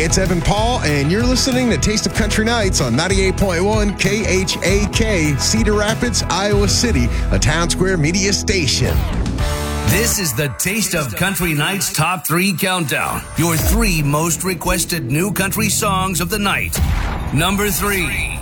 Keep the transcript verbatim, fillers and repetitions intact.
Hey, it's Evan Paul, and you're listening to Taste of Country Nights on ninety-eight point one K H A K, Cedar Rapids, Iowa City, a Town Square media station. This is the Taste of Country Nights Top three Countdown. Your three most requested new country songs of the night. Number three.